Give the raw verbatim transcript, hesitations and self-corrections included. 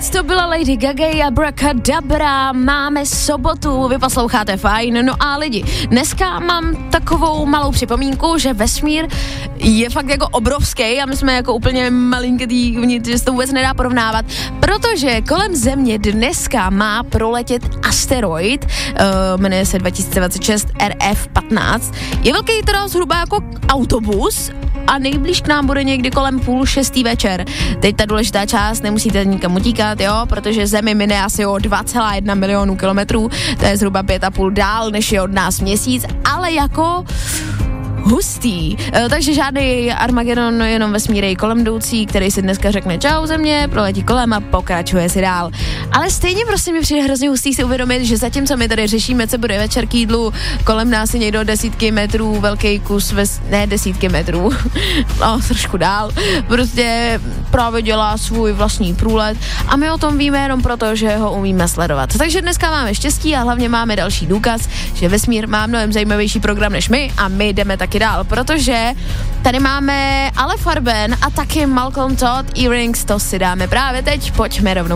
Teď to byla Lady Gaga a Abracadabra, máme sobotu, vy posloucháte Fajn, no a lidi, dneska mám takovou malou připomínku, že vesmír je fakt jako obrovský a my jsme jako úplně malinkatý, že se to vůbec nedá porovnávat, protože kolem Země dneska má proletět asteroid, uh, jmenuje se dva tisíce dvacet šest R F patnáct, je velký teda zhruba jako autobus a nejblíž k nám bude někdy kolem půl šestý večer. Teď ta důležitá část, nemusíte nikam utíkat, jo, protože Zemi mine asi o dva celá jedna milionu kilometrů, to je zhruba pět a půl dál, než je od nás měsíc, ale jako hustý. E, takže žádný Armagedon, jenom vesmírej kolem jdoucí, který si dneska řekne čau Země, proletí kolem a pokračuje si dál. Ale stejně prostě mi přijde hrozně hustý si uvědomit, že zatímco my tady řešíme, co bude večer k jídlu, kolem nás je někdo desítky metrů, velký kus, ves, ne desítky metrů, no trošku dál, prostě právě dělá svůj vlastní průlet a my o tom víme jenom proto, že ho umíme sledovat. Takže dneska máme štěstí a hlavně máme další důkaz, že vesmír má mnohem zajímavější program než my a my jdeme taky dál, protože tady máme Ale Farben a taky Malcolm Todd, Earrings, to si dáme právě teď, pojďme rovnou.